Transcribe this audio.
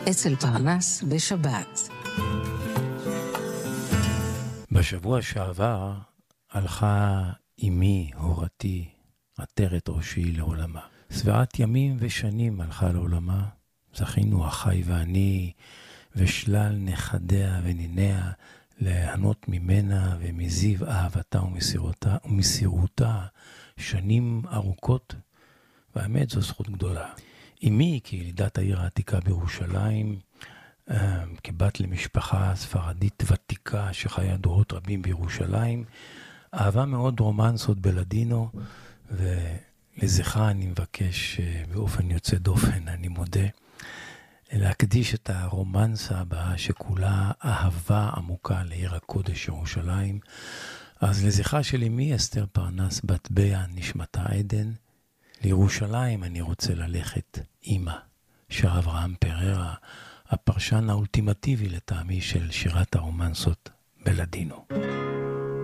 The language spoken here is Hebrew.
אצל פרנס בשבת. בשבוע שעבר הלכה אמי, הורתי, עטרת ראשי לעולמה. שבעת ימים ושנים הלכה לעולמה. זכינו אחי ואני ושלל נכדיה וניניה ליהנות ממנה ומזיו אהבתה ומסירותה שנים ארוכות, והאמת זו זכות גדולה. אמי כילידת העיר העתיקה בירושלים, כבת למשפחה ספרדית ותיקה שחיה דורות רבים בירושלים, אהבה מאוד רומנסות בלדינו, ולזכרה אני מבקש באופן יוצא דופן, אני מודה, להקדיש את הרומנסה הבאה שכולה אהבה עמוקה לעיר הקודש ירושלים. אז לזכרה של אמי אסתר פרנס בת ביה נשמתה עדן, לירושלים אני רוצה ללכת אמא, שר אברהם פררה, הפרשן האולטימטיבי לטעמי של שירת הרומנסות בלדינו.